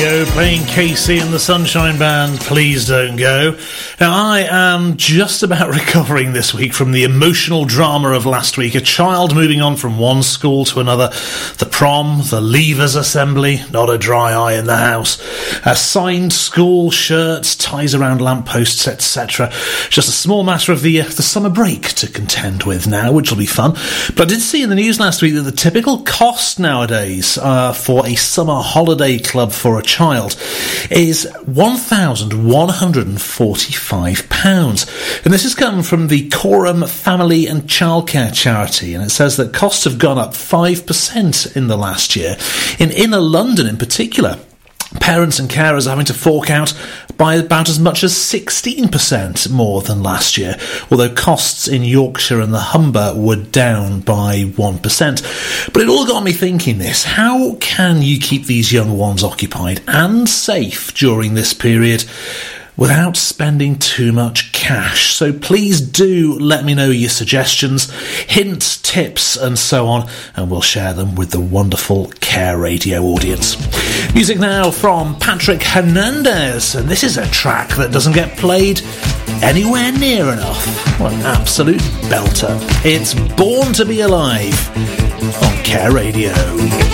Radio, playing Casey and the Sunshine Band, Please Don't Go. Now, I am just about recovering this week from the emotional drama of last week. A child moving on from one school to another, the prom, the leavers assembly, not a dry eye in the house, signed school shirts, ties around lampposts, etc. Just a small matter of the summer break to contend with now, which will be fun. But I did see in the news last week that the typical cost nowadays for a summer holiday club for a child is £1,145. And this has come from the Coram Family and Childcare Charity, and it says that costs have gone up 5% in the last year. In inner London in particular, parents and carers are having to fork out by about as much as 16% more than last year, although costs in Yorkshire and the Humber were down by 1%. But it all got me thinking this: how can you keep these young ones occupied and safe during this period without spending too much cash? So please do let me know your suggestions, hints, tips and so on, and we'll share them with the wonderful Care Radio audience. Music now from Patrick Hernandez, and this is a track that doesn't get played anywhere near enough. What an absolute belter. It's Born to Be Alive on Care Radio.